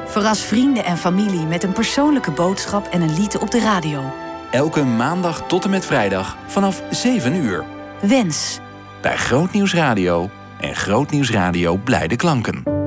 Verras vrienden en familie met een persoonlijke boodschap en een lied op de radio. Elke maandag tot en met vrijdag vanaf 7 uur. Wens. Bij Grootnieuws Radio en Grootnieuws Radio Blijde Klanken.